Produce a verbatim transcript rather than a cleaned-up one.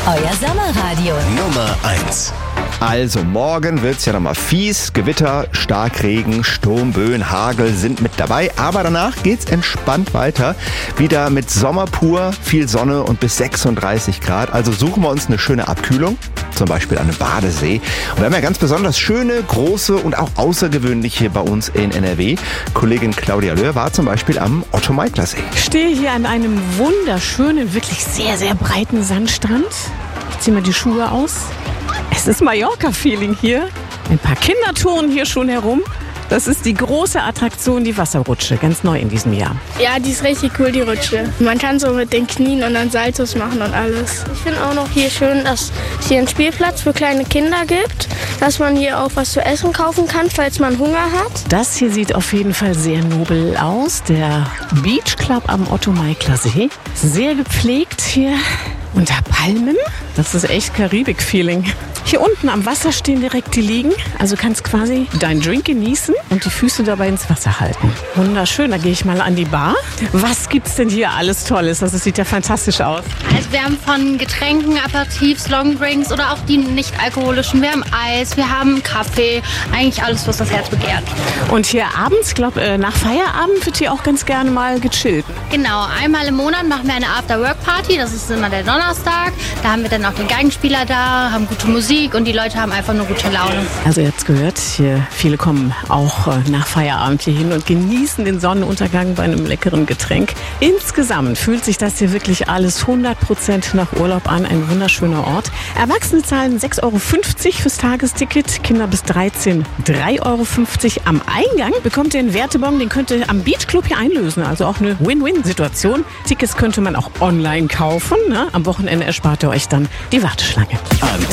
Euer Sommerradio Nummer eins. Also morgen wird's ja nochmal fies. Gewitter, Starkregen, Sturmböen, Hagel sind mit dabei. Aber danach geht's entspannt weiter. Wieder mit Sommer pur, viel Sonne und bis sechsunddreißig Grad. Also suchen wir uns eine schöne Abkühlung. Zum Beispiel an einem Badesee. Und wir haben ja ganz besonders schöne, große und auch außergewöhnliche bei uns in N R W. Kollegin Claudia Löhr war zum Beispiel am Otto-Meikler-See. Ich stehe hier an einem wunderschönen, wirklich sehr, sehr breiten Sandstrand. Ich ziehe mal die Schuhe aus. Es ist Mallorca-Feeling hier. Ein paar Kinder touren hier schon herum. Das ist die große Attraktion, die Wasserrutsche, ganz neu in diesem Jahr. Ja, die ist richtig cool, die Rutsche. Man kann so mit den Knien und dann Saltos machen und alles. Ich finde auch noch hier schön, dass es hier einen Spielplatz für kleine Kinder gibt, dass man hier auch was zu essen kaufen kann, falls man Hunger hat. Das hier sieht auf jeden Fall sehr nobel aus, der Beach Club am Otto-Meikler-See. Sehr gepflegt hier unter Palmen. Das ist echt Karibik-Feeling. Hier unten am Wasser stehen direkt die Liegen. Also kannst quasi deinen Drink genießen und die Füße dabei ins Wasser halten. Wunderschön, da gehe ich mal an die Bar. Was gibt's denn hier alles Tolles? Das sieht ja fantastisch aus. Also wir haben von Getränken, Aperitifs, Longdrinks oder auch die nicht alkoholischen. Wir haben Eis, wir haben Kaffee. Eigentlich alles, was das Herz begehrt. Und hier abends, ich glaube, nach Feierabend wird hier auch ganz gerne mal gechillt. Genau, einmal im Monat machen wir eine After-Work-Party. Das ist immer der Donnerstag. Da haben wir dann auch den Geigenspieler da, haben gute Musik. Und die Leute haben einfach nur gute Laune. Also ihr habt's gehört, hier viele kommen auch nach Feierabend hier hin und genießen den Sonnenuntergang bei einem leckeren Getränk. Insgesamt fühlt sich das hier wirklich alles hundert Prozent nach Urlaub an. Ein wunderschöner Ort. Erwachsene zahlen sechs Euro fünfzig fürs Tagesticket, Kinder bis dreizehn drei Euro fünfzig. Am Eingang bekommt ihr einen Wertebon, den könnt ihr am Beachclub hier einlösen. Also auch eine Win-Win-Situation. Tickets könnte man auch online kaufen. Ne? Am Wochenende erspart ihr euch dann die Warteschlange. Antenne.